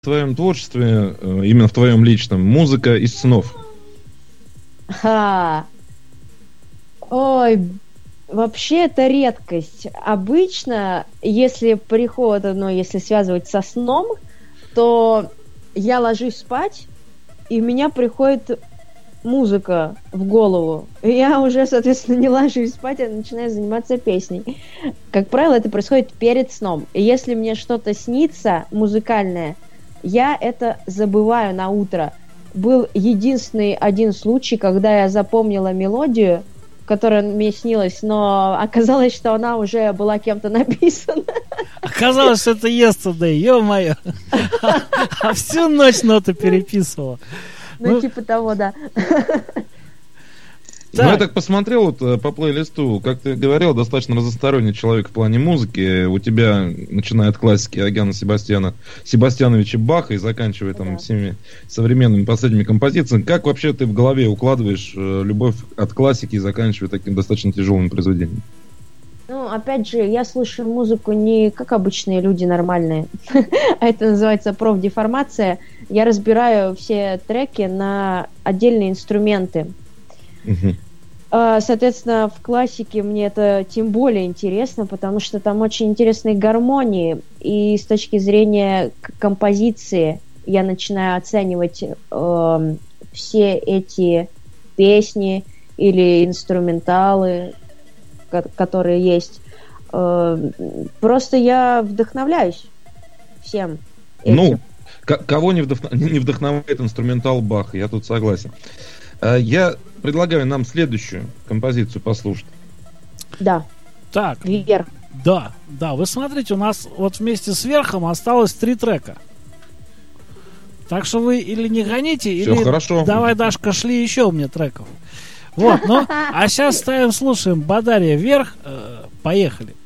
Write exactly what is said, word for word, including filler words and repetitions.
в твоем творчестве, именно в твоем личном, музыка из снов? Ха. Ой, вообще это редкость. Обычно, если приход, ну, если связывать со сном, то я ложусь спать, и у меня приходит музыка в голову. И я уже, соответственно, не ложусь спать, а начинаю заниматься песней. Как правило, это происходит перед сном. И если мне что-то снится музыкальное, я это забываю на утро. Был единственный один случай, когда я запомнила мелодию, которая мне снилась, но оказалось, что она уже была кем-то написана. Оказалось, что это yesterday, ё-моё. А всю ночь ноты переписывала. Ну, ну, типа того, да. Ну, я так посмотрел вот по плейлисту, как ты говорил, достаточно разносторонний человек в плане музыки. У тебя, начиная от классики Иоганна Себастьяна, Себастьяновича Баха и заканчивая там да. всеми современными последними композициями. Как вообще ты в голове укладываешь э, любовь от классики и заканчивая таким достаточно тяжелым произведением? Ну, опять же, я слушаю музыку не как обычные люди нормальные, а это называется профдеформация. Я разбираю все треки на отдельные инструменты. Uh-huh. Соответственно, в классике мне это тем более интересно, потому что там очень интересные гармонии, и с точки зрения композиции я начинаю оценивать э, все эти песни или инструменталы, ко- которые есть. Э, просто я вдохновляюсь всем этим. Ну, к- кого не, вдохно- не вдохновляет инструментал Баха, я тут согласен. Я предлагаю нам следующую композицию послушать. Да. Так. Вверх. Да, да. Вы смотрите, у нас вот вместе с верхом осталось три трека. Так что вы или не гоните, Все или хорошо. Давай, Дашка, шли еще мне треков. Вот, ну, а сейчас ставим, слушаем Бадария вверх. Поехали.